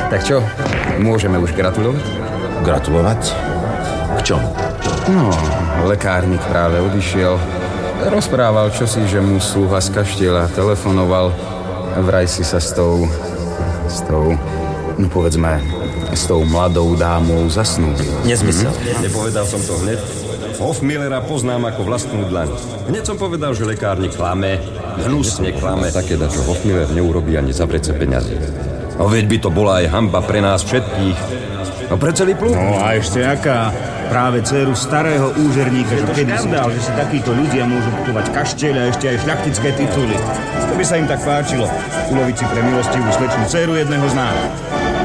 Tak čo, môžeme už gratulovať? Gratulovať? K čomu? No, lekárnik práve odišiel. Rozprával čosi, že mu sluha z kaštieľa telefonoval. Vraj si sa s tou, no povedzme, s tou mladou dámou zasnúbil. Nezmysel. Nepovedal som to hneď. Hofmillera poznám ako vlastnú dlaň. Hneď som povedal, že lekárnik klame, hnusne klame. Také dačo Hofmiller neurobí ani za vrece peňazí. No veď by to bola aj hanba pre nás všetkých. No pre celý pluk. No a ešte aká? Práve dceru starého úžerníka, čo kedy si dal, že si takíto ľudia môžu kupovať kaštieľ a ešte aj šľachtické tituly. To by sa im tak páčilo. Uloviť si pre milostivú slečnú dceru jedného z nás.